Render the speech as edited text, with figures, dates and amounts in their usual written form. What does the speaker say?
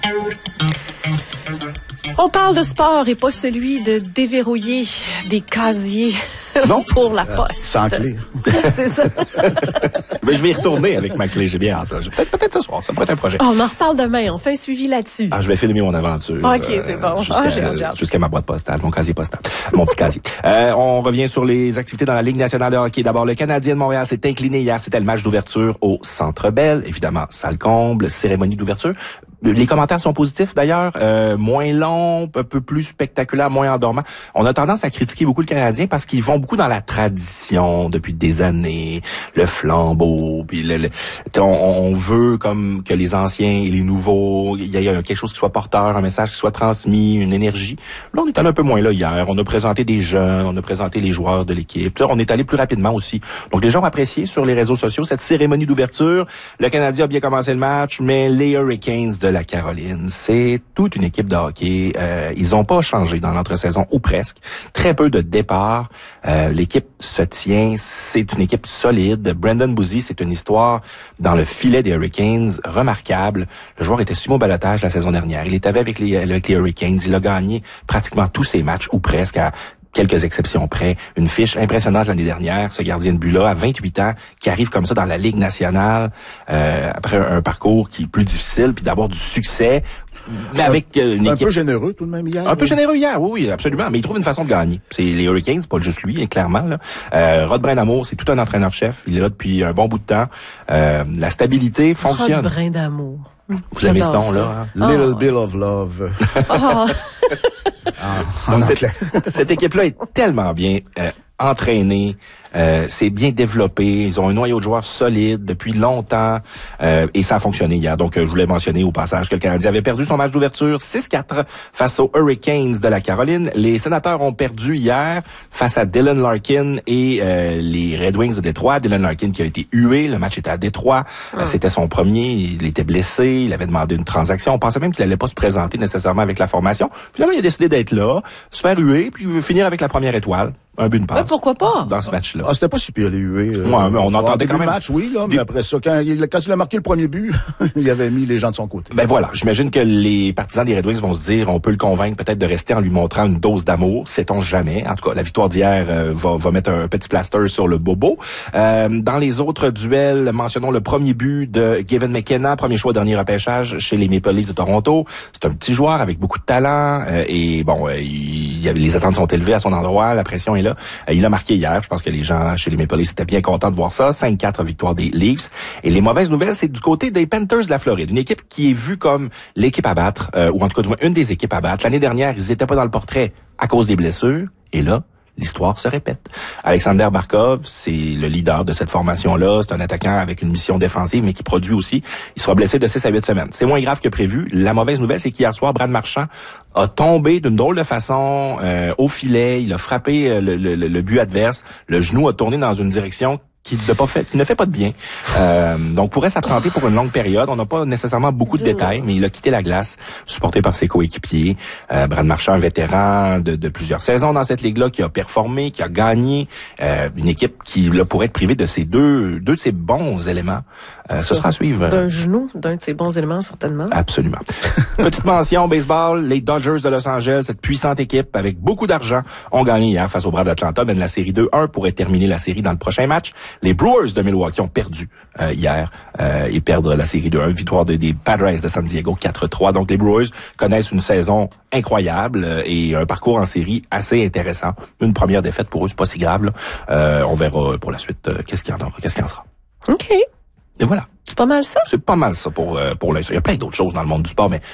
On parle de sport et pas celui de déverrouiller des casiers pour la poste. Sans clé. C'est ça. Mais je vais y retourner avec ma clé, j'ai bien hâte. Peut-être ce soir, ça pourrait être un projet. On en reparle demain, on fait un suivi là-dessus. Je vais filmer mon aventure. OK, c'est bon. Jusqu'à ma boîte postale, mon casier postal, mon petit casier. On revient sur les activités dans la Ligue nationale de hockey. D'abord, le Canadien de Montréal s'est incliné hier. C'était le match d'ouverture au Centre Bell. Évidemment, salle comble, cérémonie d'ouverture. Les commentaires sont positifs d'ailleurs, moins long, un peu plus spectaculaire, moins endormant. On a tendance à critiquer beaucoup le Canadien parce qu'ils vont beaucoup dans la tradition depuis des années, le flambeau, puis on veut comme que les anciens et les nouveaux, il y a quelque chose qui soit porteur, un message qui soit transmis, une énergie. Là, on est allé un peu moins là hier. On a présenté des jeunes, on a présenté les joueurs de l'équipe. On est allé plus rapidement aussi. Donc les gens ont apprécié sur les réseaux sociaux cette cérémonie d'ouverture. Le Canadien a bien commencé le match, mais les Hurricanes de la Caroline, c'est toute une équipe de hockey. Ils ont pas changé dans l'entre-saison, ou presque. Très peu de départs. L'équipe se tient. C'est une équipe solide. Brendan Bouzy, c'est une histoire dans le filet des Hurricanes remarquable. Le joueur était sumo balotage la saison dernière. Il était avec les Hurricanes. Il a gagné pratiquement tous ses matchs, ou presque, à quelques exceptions près. Une fiche impressionnante l'année dernière, ce gardien de but-là, à 28 ans, qui arrive comme ça dans la Ligue nationale, après un parcours qui est plus difficile, puis d'avoir du succès, mais avec une équipe... Un peu généreux tout de même hier. Un peu généreux hier, oui, absolument. Mais il trouve une façon de gagner. C'est les Hurricanes, pas juste lui, clairement. Là. Rod Brindamour, c'est tout un entraîneur-chef. Il est là depuis un bon bout de temps. La stabilité fonctionne. Rod Brindamour. Vous aimez ce nom-là? Hein? Little Bill of Love. Donc cette équipe-là est tellement bien entraînée, c'est bien développé, ils ont un noyau de joueurs solide depuis longtemps et ça a fonctionné hier. Donc je voulais mentionner au passage que le Canadien avait perdu son match d'ouverture 6-4 face aux Hurricanes de la Caroline. Les Sénateurs ont perdu hier face à Dylan Larkin et les Red Wings de Détroit. Dylan Larkin qui a été hué, le match était à Détroit, c'était son premier, il était blessé, il avait demandé une transaction. On pensait même qu'il allait pas se présenter nécessairement avec la formation. Finalement, il a décidé d'être là, se faire huer, puis finir avec la première étoile. Un but de passe. Pourquoi pas? Dans ce match-là. C'était pas si pire, les huées. Ouais, mais on entendait quand même. Match, oui, là, mais après ça, quand il a marqué le premier but, il avait mis les gens de son côté. Ben voilà, j'imagine que les partisans des Red Wings vont se dire, on peut le convaincre peut-être de rester en lui montrant une dose d'amour, sait-on jamais. En tout cas, la victoire d'hier va mettre un petit plaster sur le bobo. Dans les autres duels, mentionnons le premier but de Gavin McKenna, premier choix au dernier repêchage chez les Maple Leafs de Toronto. C'est un petit joueur avec beaucoup de talent et bon, les attentes sont élevées à son endroit, la pression est là. Il a marqué hier, je pense que les gens chez les Maple Leafs étaient bien contents de voir ça. 5-4 victoire des Leafs. Et les mauvaises nouvelles, c'est du côté des Panthers de la Floride. Une équipe qui est vue comme l'équipe à battre, ou en tout cas du moins une des équipes à battre. L'année dernière, ils étaient pas dans le portrait à cause des blessures. Et là, l'histoire se répète. Alexander Barkov, c'est le leader de cette formation-là. C'est un attaquant avec une mission défensive, mais qui produit aussi. Il sera blessé de 6 à 8 semaines. C'est moins grave que prévu. La mauvaise nouvelle, c'est qu'hier soir, Brad Marchand a tombé d'une drôle de façon au filet. Il a frappé le but adverse. Le genou a tourné dans une direction qui ne fait pas de bien. Donc pourrait s'absenter pour une longue période. On n'a pas nécessairement beaucoup de détails, mais il a quitté la glace, supporté par ses coéquipiers. Brad Marchand, un vétéran de plusieurs saisons dans cette ligue-là, qui a performé, qui a gagné. Une équipe qui là, pourrait être privée de ces deux de ses bons éléments. Ce sera à suivre. D'un genou, d'un de ses bons éléments, certainement. Absolument. Petite mention, baseball, les Dodgers de Los Angeles, cette puissante équipe avec beaucoup d'argent, ont gagné hier face au Bras d'Atlanta, mène la série 2-1 pourrait terminer la série dans le prochain match. Les Brewers de Milwaukee ont perdu hier. Ils perdent la série 2-1, victoire des Padres de San Diego 4-3. Donc les Brewers connaissent une saison incroyable et un parcours en série assez intéressant. Une première défaite pour eux, c'est pas si grave. Là. On verra pour la suite qu'est-ce qu'il en sera. OK. Et voilà. C'est pas mal ça? C'est pas mal ça pour l'instant. Il y a plein d'autres choses dans le monde du sport, mais